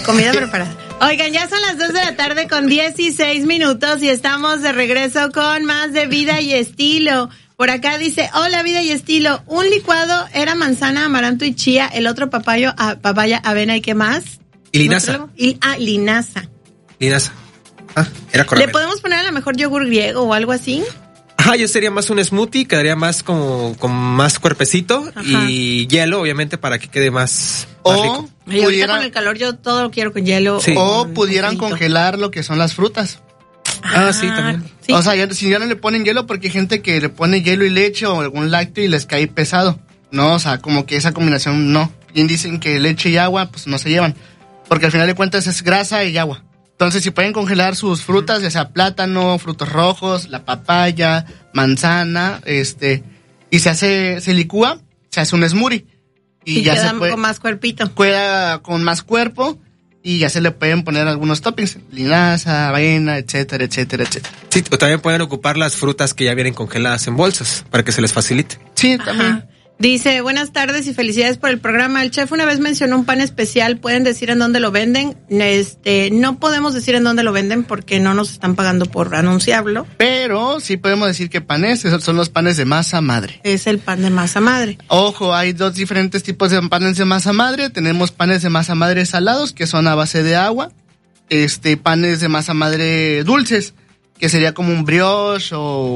Comida preparada. Oigan, ya son las 2:16 p.m. y estamos de regreso con más de Vida y Estilo. Por acá dice, hola Vida y Estilo, un licuado era manzana, amaranto y chía, el otro papaya, avena y ¿qué más? Y linaza. Linaza. Era correcto. ¿Le podemos poner a lo mejor yogur griego o algo así? Yo sería más un smoothie, quedaría más como con más cuerpecito. Ajá. Y hielo, obviamente, para que quede más rico. Y ahorita con el calor yo todo lo quiero con hielo. Sí. O pudieran congelar lo que son las frutas. Sí, también. Sí. O sea, si ya no le ponen hielo, porque hay gente que le pone hielo y leche o algún lácteo y les cae pesado. No, o sea, como que esa combinación no. Bien dicen que leche y agua, pues no se llevan. Porque al final de cuentas es grasa y agua. Entonces, si pueden congelar sus frutas, ya sea plátano, frutos rojos, la papaya, manzana, y se licúa, se hace un smoothie. Y ya queda con más cuerpito. Queda con más cuerpo y ya se le pueden poner algunos toppings, linaza, avena, etcétera, etcétera, etcétera. Sí, o también pueden ocupar las frutas que ya vienen congeladas en bolsas para que se les facilite. Sí, también. Ajá. Dice, buenas tardes y felicidades por el programa. El chef una vez mencionó un pan especial. ¿Pueden decir en dónde lo venden? No podemos decir en dónde lo venden porque no nos están pagando por anunciarlo. Pero sí podemos decir qué pan es. Esos son los panes de masa madre. Es el pan de masa madre. Ojo, hay dos diferentes tipos de panes de masa madre. Tenemos panes de masa madre salados, que son a base de agua. Panes de masa madre dulces, que sería como un brioche o